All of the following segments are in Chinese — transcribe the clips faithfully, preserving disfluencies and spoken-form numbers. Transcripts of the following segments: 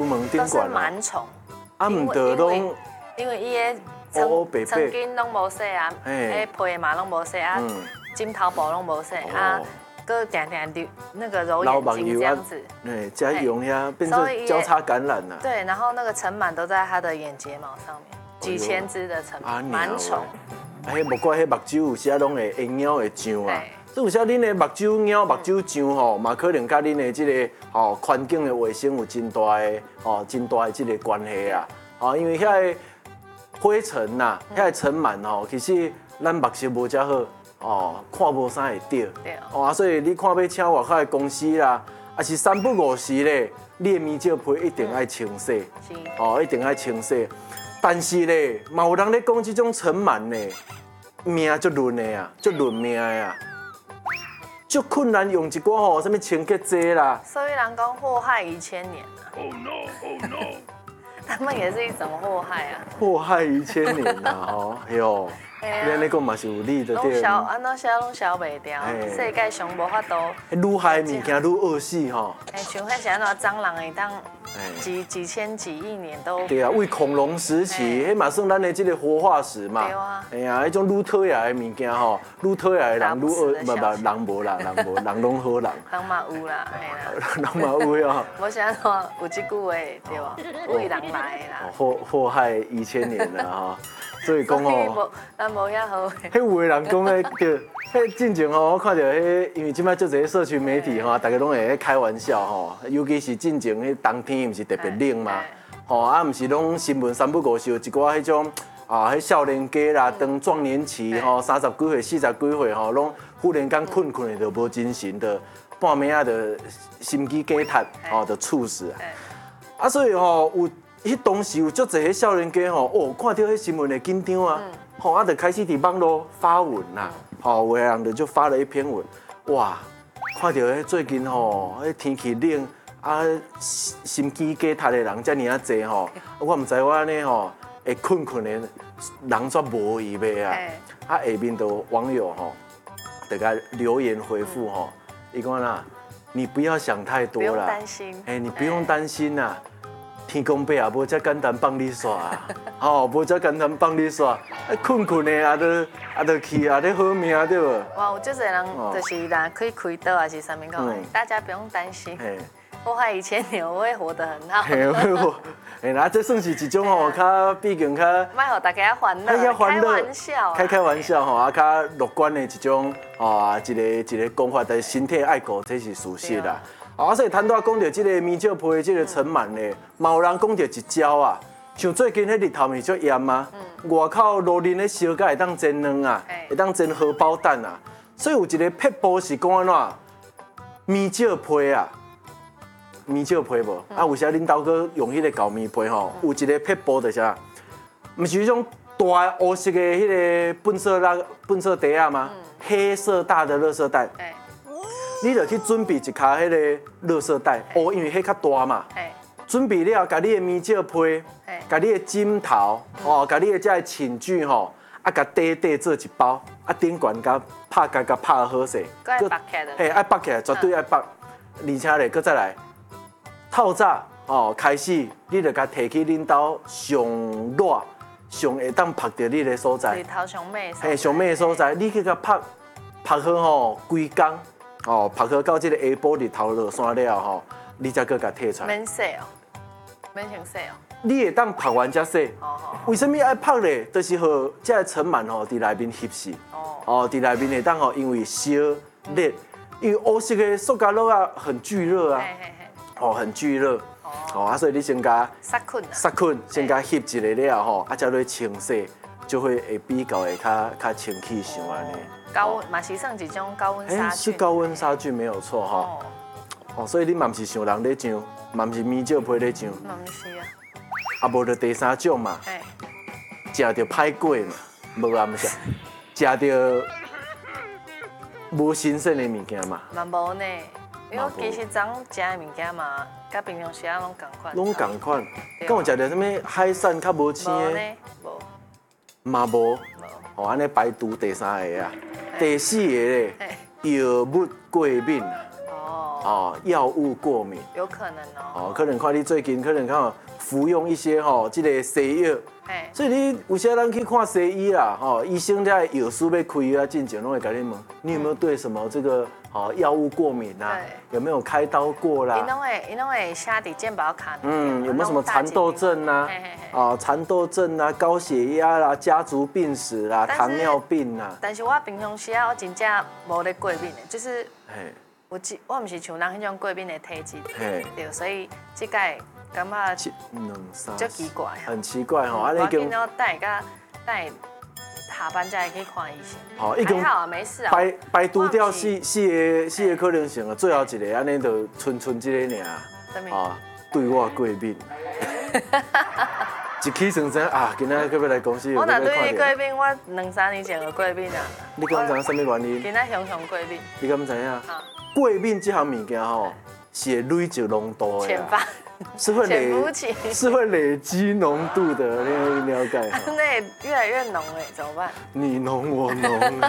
门顶都是管螨虫， 啊，唔得拢因为伊的乌白白曾经拢无洗啊， 嘿迄皮嘛拢无洗啊， 嗯枕头布拢无洗啊，搁定定流那个揉老眼睛这样子， 哎，加用呀，变所以也成交叉感染了。 对，然后那个尘螨都在他的眼睫毛上面，几千只的尘啊螨螨虫， 啊，迄无怪迄目睭有时拢会会痒会痒啊对。 所以有时恁的目睭痒、目睭痒吼，嘛可能甲恁的即个吼环境的卫生有真大的吼真大的即个关系啊。哦，因为遐个灰尘呐，遐个尘螨吼，其实咱目色无遮好哦，看无啥会着。 对哦啊，所以你看要请外口的公司啦，啊是三不五时咧，你的面罩皮一定爱清洗， 是哦，一定爱清洗。但是咧，嘛有人咧讲即种尘螨咧，命足论的啊，足论命的啊，足困难用一寡吼，什么清洁剂啦， 所以人讲祸害一千年啊。 Oh no, oh no！ 他们也是一种祸害啊。 祸害一千年啊，吼，哟， 嘿啊你安尼讲嘛是有理的拢对。 消安怎消拢消袂掉， 嘿世界上无法度。 愈害的物件愈恶死吼。 哎，像迄是安怎蟑螂会当哎几几千几亿年都对啊，为恐龙时期，迄嘛算咱的这个活化石嘛。 对啊哎呀，迄种愈讨厌的物件吼，愈讨厌的人愈恶，不不，人无啦，人无，人拢好人。 人嘛有啦，嘿啦。 人嘛有哦。 无是安怎有即句话对吧？为人来的啦。 祸祸害一千年了哈，所以讲所以哦， 无咱无遐好的。 迄有的人讲迄个，迄进前吼，我看到迄，因为即摆做这些社群媒体吼，大家拢会开玩笑吼，尤其是进前迄冬天，毋是特别冷嘛，吼啊，毋是拢新闻三不五时有一寡迄种啊，迄少年家啦，当壮年期吼，三十几岁、四十几岁吼，拢忽然间困困的就无精神的，半暝啊就心肌梗塌，吼，就猝死啊。啊，所以吼有。迄当时有足侪迄少年家吼，哦，看到迄新闻会紧张啊，吼、啊，就开始伫网络发文啦，吼、有的人就就发了一篇文，哇，看到迄最近吼，迄天气冷啊，心肌梗塌的人遮尔啊侪吼，我毋知我安尼吼会困困的人煞无伊袂啊，啊下面的网友吼，就甲留言回复吼，伊讲啦，你不要想太多啦， 不用担心， 哎，你不用担心啦。天公伯也无遮简单放你耍，吼，无遮简单放你耍，困困的啊，都啊都去啊，你好命对无？ 哇，有足侪人就是人可以开刀还是啥物讲，大家不用担心，祸害一千年，我会活得很好。 嘿，我，哎，那这算是一种吼，较毕竟较， 莫互大家欢乐，开玩笑， 开开玩笑吼，啊，较乐观的一种啊，一个一个讲法，但是身体爱顾，这是事实啦。啊，所以谈到讲到这个面罩皮的这个尘螨咧，嘛有人讲到一招啊，像最近迄日头咪足炎啊，外口路面咧烧甲会当煎卵啊，会当煎荷包蛋啊，所以有一个撇步是讲安怎，面罩皮啊，面罩皮无，啊，有时恁兜哥用迄个厚面皮吼，有一个撇步就是啥，毋是迄种大的黑色的迄个笨色那笨色袋啊吗？黑色大的垃圾袋。你就去准备一卡迄个垃圾袋，哦，因为迄较大嘛。准备了，甲你的面罩皮，甲你的枕头，哦，甲你的这寝具吼，啊，甲底底做一包，啊，顶悬甲拍甲甲拍好势。 搁爱绑起来。 嘿，爱绑起来，绝对爱绑。而且咧，搁再来，透早哦开始，你就甲摕去恁兜上热、上会当拍到你的所在。 日头上美。 嘿，上美的所在，你去甲拍拍好吼，规工。哦，拍好到这个下晡日头落山了吼，你才搁甲摕出来。 免洗哦，免先洗哦。 你会当拍完才洗。 哦哦。 为什么爱拍咧？就是互这个尘螨吼伫内面吸湿。哦。哦，伫内面会当吼，因为烧热，因为黑色的塑胶袋啊很聚热啊。嘿嘿嘿。哦，很聚热。哦。啊，所以你先甲杀菌啊。 杀菌，先甲吸一个了吼，啊，再落清洗，就会会比较会较较清气上安尼。 高温嘛是算一种高温杀菌， 是高温杀菌没有错哈。哦，所以你嘛不是像人咧上，嘛不是面罩皮咧上， 嘛不是啊。 啊，无就第三种嘛，食到歹过嘛，无啊，毋是，食到无新鲜的物件嘛。 嘛无呢，因为其实咱食的物件嘛，甲平常时啊拢共款。 拢共款，敢有食到什么海产较无青的？ 无呢，无。 嘛无。哦，安尼排除第三个啊。第四个咧，药物过敏。 哦。 哦，药物过敏， 有可能哦。 哦，可能看你最近可能看服用一些吼，这个西药，所以你有些人去看西医啦，吼，医生在药书要开啊，进前拢会跟你问，你有没有对什么这个哦药物过敏啊？有没有开刀过啦？ 因拢会因拢会写伫健保卡。 嗯，有没有什么蚕豆症啊？啊，蚕豆症啊，高血压啦，家族病史啦，糖尿病啦。 但是我平常时啊，我真正无咧过敏的，就是，我我唔是像人迄种过敏的体质，对，所以这个。感觉两三，就奇怪， 很奇怪吼。啊， 你今天带个带下班才去看医生。 好， 还好啊，没事啊。 排排除掉四四个四个可能性啊，最后一个安尼就剩剩这个尔。啊，对我过敏。一起床知啊，今仔要来公司。 我若对你过敏，我两三年前就过敏啊。 你敢知影什么原因？ 今仔常常过敏。 你敢知影？过敏这项物件吼，是累积浓度的。是会累，是会累积浓度的，你了解？ 那越来越浓哎，怎么办？ 你浓我浓。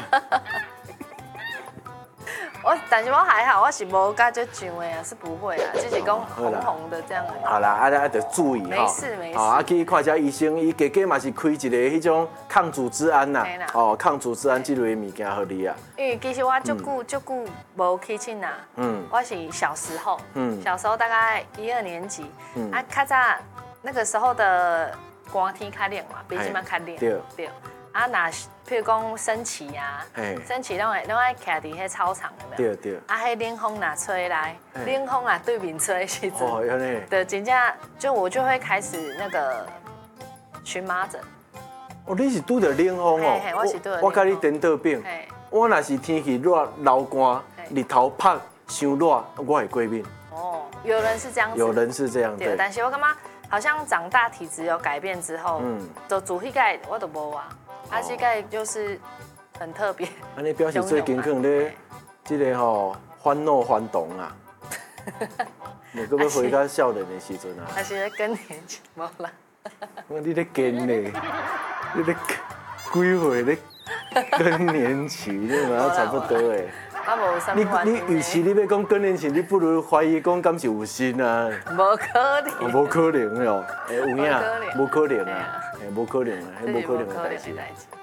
我，但是我还好，我是无甲就上的啊，是不会啊，只是讲红红的这样。 好啦，啊啊得注意哈。没事没事。 啊，去看一下医生，伊加加嘛是开一个迄种抗组织胺呐，哦，抗组织胺这类物件互你啊。 因为其实我足久足久无去亲呐，嗯，我是小时候，嗯，小时候大概一二年级，嗯，啊，较早那个时候的寒天较冷嘛，比今麦较冷，对对。啊，那譬如讲升旗啊，升旗拢会拢爱徛伫迄操场有没有？对对。啊，迄冷风若吹来，冷风啊对面吹的时阵，哦，有呢。对，真正就我就会开始那个荨麻疹。 哦，你是拄着冷风哦？ 我是拄着。 我甲你颠倒病。我若是天气热、流汗、日头晒、伤热，我会过敏。 哦，有人是这样子。 有人是这样。 对，但是我感觉好像长大体质有改变之后，嗯，就做迄个我都无啊。啊，这个就是很特别。 安尼表示最近可能咧，这个吼烦恼烦动啊。你搁要回到少年的时阵啊？ 还是咧更年期无啦？ 我你咧更咧，你咧几岁咧更年期，你嘛差不多诶。 我无什么。 你你与其你要讲更年期，你不如怀疑讲敢是有心啊？ 无可能。 无可能哟，诶有影，无可能啊。不可能啊，无可能的代志。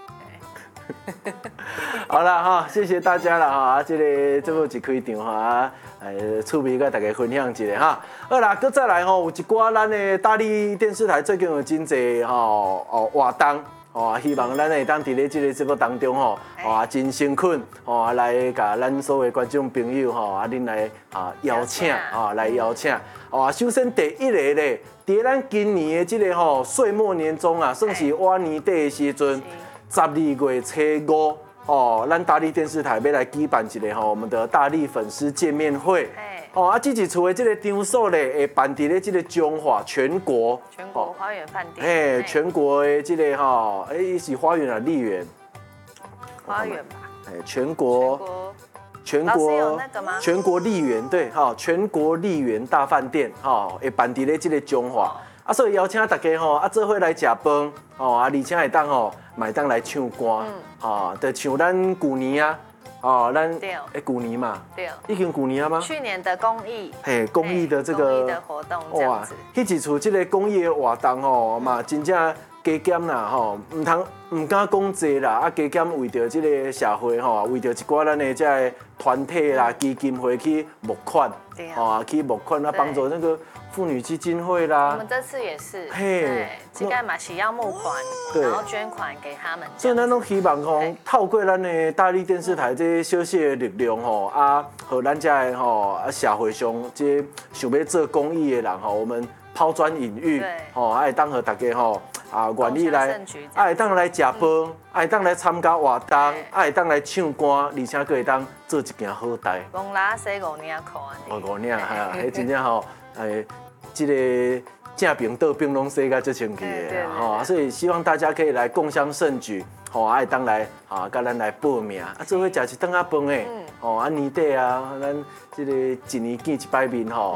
好了哈，谢谢大家了哈，这个这么一开场哈，呃，趣味跟大家分享一下哈。好啦，搁再来吼，有一寡咱的大力电视台最近有真济吼哦活动。哦，希望咱会当伫咧这个节目当中吼，哦，真诚恳，哦，来甲咱所有观众朋友吼，啊，恁来啊邀请，啊，来邀请，哦，首先第一个咧，伫咱今年的这个吼岁末年终啊，算是晚年底的时阵，十二月初五，哦，咱大力电视台要来举办一个吼我们的大力粉丝见面会。哦，啊，这一厝的这个场所咧，会办伫咧这个中华全国， 全国花园饭店， 哎，全国的这个哈，哎是花园啊，丽园， 花园吧， 哎，全国，全国，全国丽园对，哈，全国丽园大饭店，哈，会办伫咧这个中华，啊，所以邀请大家吼，啊，做伙来食饭，哦，啊，而且会当吼，买当来唱歌，啊，就像咱旧年啊。哦，咱哎，古尼嘛，对，已经古尼了吗？ 去年的公益， 嘿，公益的这个公益的活动，哇， 迄一厝这个公益的活动吼嘛，真正加减啦吼，唔通唔敢讲济啦，啊加减为着这个社会吼，为着一寡咱的这个团体啦、基金会去募款，哦，去募款啊，帮助那个妇女基金会啦。 我们这次也是，嘿，这个嘛是要募款，然后捐款给他们。 所以咱都希望讲，透过咱的大力电视台这小小的力量吼，啊，和咱这的吼啊社会上这想要做公益的人吼，我们抛砖引玉，吼，爱当和大家吼啊愿意来，爱当来食饭，爱当来参加活动，爱当来唱歌，而且佫会当做一件好代。 公拉洗五领裤安尼。 五领，系啊，迄真正吼，诶，这个正兵倒兵拢洗甲足清气的，吼，所以希望大家可以来共襄盛举，吼，爱当来啊，甲咱来报名，啊，做伙食一顿仔饭诶，吼，啊年底啊，咱这个一年见一摆面吼。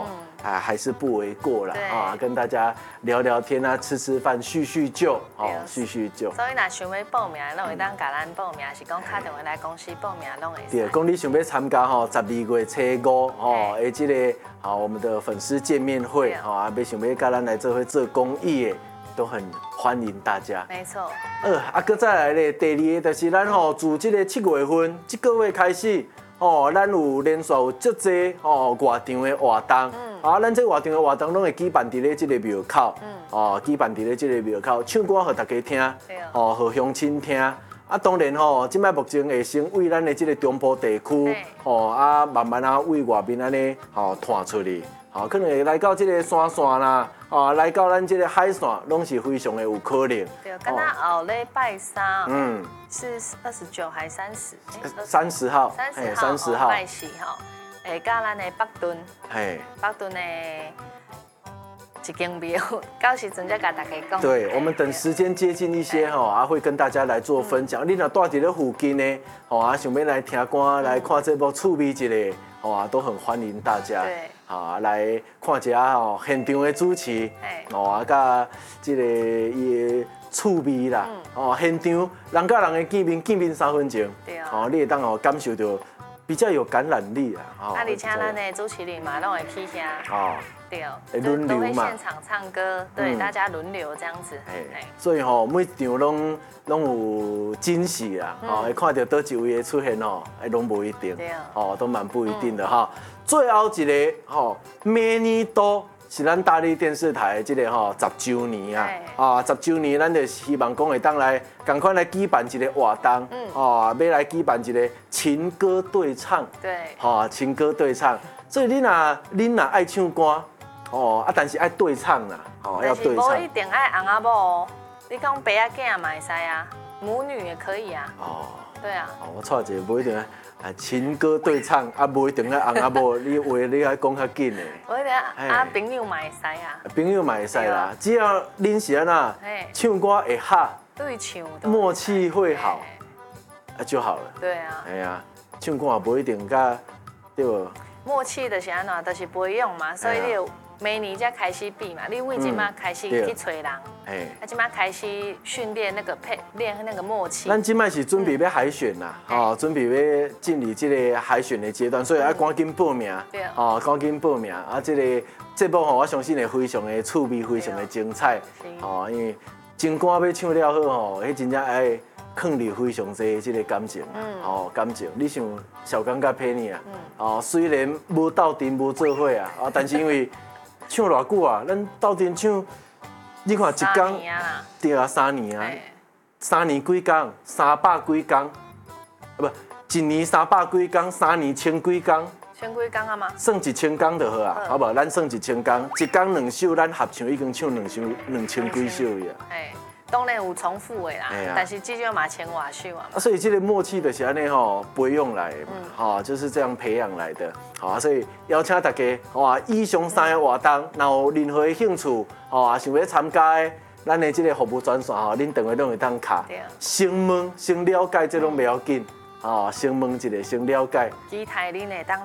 啊，还是不为过啦啊，跟大家聊聊天啊，吃吃饭，叙叙旧，哦，叙叙旧。 所以若想要报名，拢会当甲咱报名，是讲打电话来公司报名，拢会。 对，讲你想要参加吼，十二月初五吼，诶，这个好我们的粉丝见面会，吼啊，要想要甲咱来做伙做公益的，都很欢迎大家。 没错。 呃，啊，搁再来咧，第二个就是咱吼，自这个七月份，这个月开始。哦，咱有连续有足济哦外场的活动，嗯、啊，咱这外场的活动拢会举办伫咧这个庙口，嗯、哦，举办伫咧这个庙口，唱歌互大家听，哦，互乡亲听。啊，当然吼，即摆目前会先为咱的这个中部地区，哦，啊，慢慢啊为外面安尼，吼传出去，吼，可能会来到这个山线啦，哦，来到咱这个海线，拢是非常的有可能。 对，敢若后礼拜三，嗯，是二十九还三十？ 三十号， 三十号， 三十号， 拜四吼，诶，甲咱的北屯， 嘿， 北屯的。一间庙，到时阵再甲大家讲。 对，我们等时间接近一些吼，啊会跟大家来做分享。你若住伫咧附近呢，吼啊想要来听歌、来看这部趣味一个，吼啊都很欢迎大家。对，啊来看一下吼现场的主持，吼啊甲这个伊的趣味啦，哦现场人甲人的见面，见面三分钟，哦你会当吼感受到比较有感染力啊。 啊而且咱的主持人嘛，拢会起声。哦。 对，轮流嘛， 现场唱歌，对，大家轮流这样子。哎， 所以吼，每场拢拢有惊喜啦，哦，会看到多一位的出现哦，哎，拢不一定，哦，都蛮不一定的哈。最后一个吼，明年度是咱大力电视台这个吼十周年啊，啊，十周年，咱就希望讲会当来赶快来举办一个活动，哦，要来举办一个情歌对唱，对，哦，情歌对唱，所以你若恁若爱唱歌。哦啊，但是爱对唱啦，哦要对唱。 但是无一定爱翁仔某，你讲爸仔囝嘛会使啊，母女也可以啊。哦，对啊。 哦，我错一个，无一定啊，情歌对唱啊，无一定爱翁仔某，你话你爱讲较紧的。 无一定啊，朋友嘛会使啊。 朋友嘛会使啦，只要恁是安那唱歌会合， 对唱， 默契会好，啊就好了。 对啊。 哎呀，唱歌也无一定甲对无。 默契就是安怎，就是不会用嘛，所以你有。明年才开始比嘛，你为即马开始去找人，哎，啊，即马开始训练那个配练那个默契。 咱即马是准备要海选啦，哦，准备要进入这个海选的阶段，所以要赶紧报名，哦，赶紧报名啊！这个节目吼，我相信会非常的趣味，非常的精彩，哦，因为情歌要唱了好吼，迄真正爱放入非常多这个感情，哦，感情。你像小刚甲佩妮啊，哦，虽然无斗阵无做伙啊，啊，但是因为唱偌久啊？咱斗阵唱，你看一工，对啊，三年啊，三年几工，三百几工，啊不，一年三百几工，三年千几工， 千几工啊嘛？ 算一千工就好啊，好不好？咱算一千工，一工两首，咱合唱已经唱两首两千几首去啊。 当然有重复的啦，但是至少嘛千外首啊。 啊，所以这个默契的是安尼吼，培养来的嘛，哈，就是这样培养来的。好，所以邀请大家，哇，以上三个活动，然后任何的兴趣，哦，想要参加的，咱的这个服务专线吼，恁电话拢会当卡，先问先了解，这拢不要紧，哦，先问一个，先了解。 期待恁会当。